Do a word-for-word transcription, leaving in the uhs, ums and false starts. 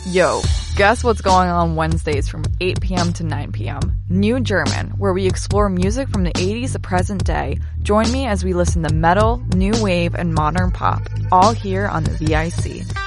Yo, guess what's going on Wednesdays from eight p.m. to nine p.m. New German, where we explore music from the eighties to present day. Join me as we listen to metal, new wave, and modern pop, all here on the V I C.